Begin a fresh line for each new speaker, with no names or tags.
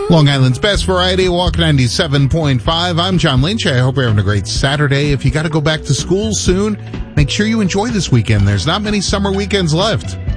Long Island's best variety, Walk 97.5. I'm John Lynch. I hope you're having a great Saturday. If you got to go back to school soon, make sure you enjoy this weekend. There's not many summer weekends left.